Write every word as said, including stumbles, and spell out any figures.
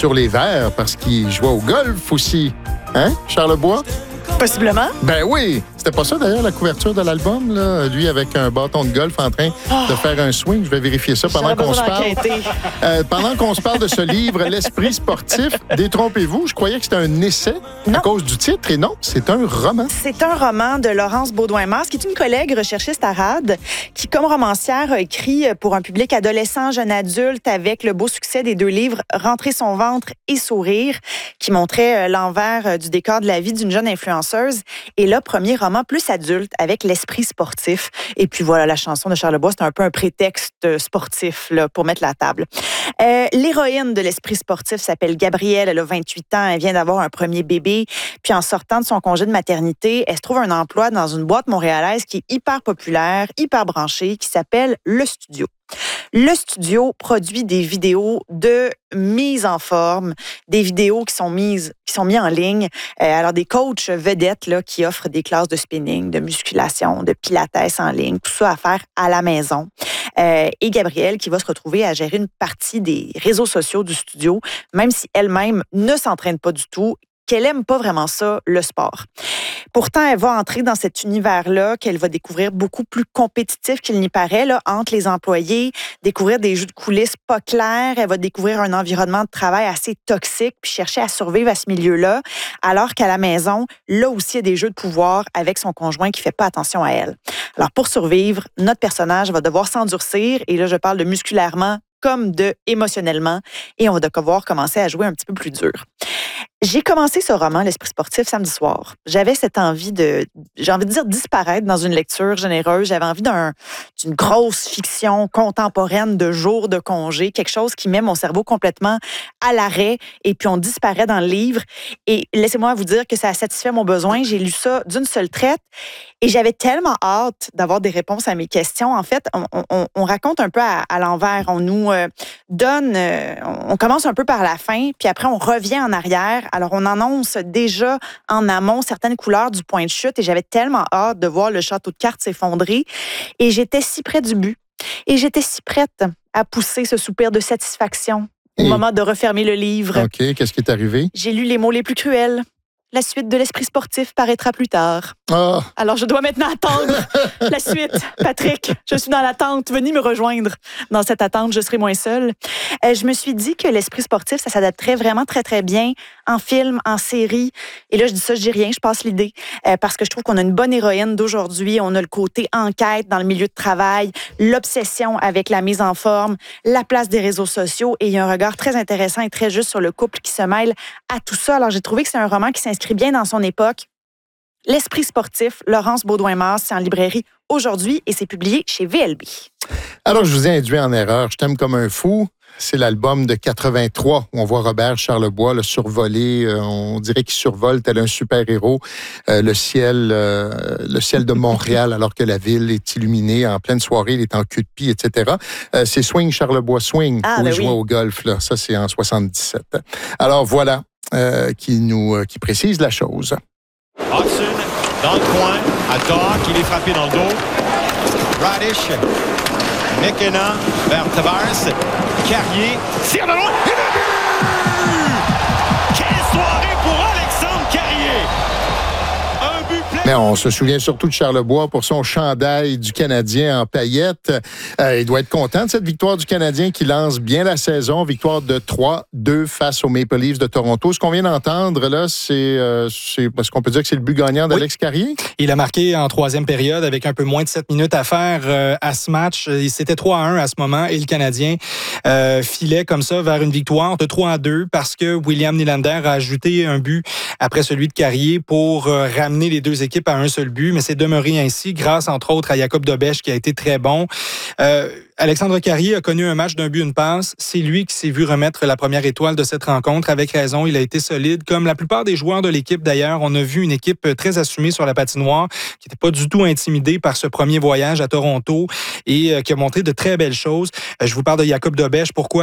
sur les verres parce qu'il jouait au golf aussi. Hein, Charlebois? Possiblement. Ben oui! C'était pas ça, d'ailleurs, la couverture de l'album, là? Lui avec un bâton de golf en train oh. de faire un swing. Je vais vérifier ça pendant qu'on se parle. Euh, pendant qu'on se parle de ce livre, L'Esprit sportif, détrompez-vous, je croyais que c'était un essai non. à cause du titre, et non, c'est un roman. C'est un roman de Laurence Baudouin-Mars, qui est une collègue recherchiste à R A D, qui, comme romancière, a écrit pour un public adolescent, jeune adulte, avec le beau succès des deux livres « Rentrer son ventre » et « Sourire », qui montraient l'envers du décor de la vie d'une jeune influenceuse. Et là, premier roman plus adulte avec L'Esprit sportif. Et puis voilà, la chanson de Charlebois, c'est un peu un prétexte sportif là, pour mettre la table. Euh, l'héroïne de L'Esprit sportif s'appelle Gabrielle, elle a vingt-huit ans, elle vient d'avoir un premier bébé. Puis en sortant de son congé de maternité, elle se trouve un emploi dans une boîte montréalaise qui est hyper populaire, hyper branchée, qui s'appelle Le Studio. Le Studio produit des vidéos de mise en forme, des vidéos qui sont mises, qui sont mises en ligne. Euh, alors, des coachs vedettes là, qui offrent des classes de spinning, de musculation, de pilates en ligne, tout ça à faire à la maison. Euh, et Gabrielle qui va se retrouver à gérer une partie des réseaux sociaux du studio, même si elle-même ne s'entraîne pas du tout, qu'elle aime pas vraiment ça, le sport. Pourtant, elle va entrer dans cet univers-là qu'elle va découvrir beaucoup plus compétitif qu'il n'y paraît, là, entre les employés, découvrir des jeux de coulisses pas clairs, elle va découvrir un environnement de travail assez toxique, puis chercher à survivre à ce milieu-là, alors qu'à la maison, là aussi, il y a des jeux de pouvoir avec son conjoint qui fait pas attention à elle. Alors, pour survivre, notre personnage va devoir s'endurcir, et là, je parle de musculairement comme de émotionnellement, et on va devoir commencer à jouer un petit peu plus dur. J'ai commencé ce roman, L'Esprit sportif, samedi soir. J'avais cette envie de, j'ai envie de dire, disparaître dans une lecture généreuse. J'avais envie d'un, d'une grosse fiction contemporaine de jours de congé, quelque chose qui met mon cerveau complètement à l'arrêt et puis on disparaît dans le livre. Et laissez-moi vous dire que ça a satisfait mon besoin. J'ai lu ça d'une seule traite et j'avais tellement hâte d'avoir des réponses à mes questions. En fait, on, on, on raconte un peu à, à l'envers. On nous euh, donne, euh, on commence un peu par la fin, puis après on revient en arrière. Alors, on annonce déjà en amont certaines couleurs du point de chute et j'avais tellement hâte de voir le château de cartes s'effondrer. Et j'étais si près du but. Et j'étais si prête à pousser ce soupir de satisfaction au et... moment de refermer le livre. OK, qu'est-ce qui est arrivé? J'ai lu les mots les plus cruels. La suite de L'Esprit sportif paraîtra plus tard. Oh. Alors, je dois maintenant attendre la suite. Patrick, je suis dans l'attente. Venez me rejoindre dans cette attente. Je serai moins seule. Euh, je me suis dit que L'Esprit sportif, ça s'adapterait vraiment très, très bien en film, en série. Et là, je dis ça, je dis rien, je passe l'idée. Euh, parce que je trouve qu'on a une bonne héroïne d'aujourd'hui. On a le côté enquête dans le milieu de travail, l'obsession avec la mise en forme, la place des réseaux sociaux. Et il y a un regard très intéressant et très juste sur le couple qui se mêle à tout ça. Alors, j'ai trouvé que c'est un roman qui s'inscrit bien dans son époque. L'Esprit sportif, Laurence Baudouin-Mars, c'est en librairie aujourd'hui et c'est publié chez V L B. Alors, je vous ai induit en erreur. Je t'aime comme un fou. C'est l'album de quatre-vingt-trois où on voit Robert Charlebois le survoler. Euh, on dirait qu'il survole tel un super-héros euh, le ciel euh, le ciel de Montréal alors que la ville est illuminée en pleine soirée. Il est en cul de pie, et cetera. Euh, c'est Swing Charlebois Swing ah, où ben il jouait oui. au golf. Là. Ça, c'est en soixante-dix-sept. Alors, voilà euh, qui nous euh, qui précise la chose. Hudson dans le coin, à Doc, il est frappé dans le dos. Radish, McKenna vers Tavares, Carrier, tire de loin, et le but! Quelle soirée pour Alexandre Carrier! Un but plein. Mais on se souvient surtout de Charlebois pour son chandail du Canadien en paillettes. Euh, il doit être content de cette victoire du Canadien qui lance bien la saison. Victoire de trois deux face aux Maple Leafs de Toronto. Ce qu'on vient d'entendre, là, c'est, euh, c'est parce qu'on peut dire que c'est le but gagnant d'Alex oui. Carrier. Il a marqué en troisième période avec un peu moins de sept minutes à faire euh, à ce match. C'était trois à un à ce moment et le Canadien euh, filait comme ça vers une victoire de trois à deux parce que William Nylander a ajouté un but après celui de Carrier pour euh, ramener les deux équipes à un seul but, mais c'est demeuré ainsi grâce, entre autres, à Jacob Dobèche qui a été très bon. Euh, Alexandre Carrier a connu un match d'un but, une passe. C'est lui qui s'est vu remettre la première étoile de cette rencontre. Avec raison, il a été solide. Comme la plupart des joueurs de l'équipe, d'ailleurs, on a vu une équipe très assumée sur la patinoire, qui n'était pas du tout intimidée par ce premier voyage à Toronto et euh, qui a montré de très belles choses. Euh, je vous parle de Jacob Dobèche. Pourquoi?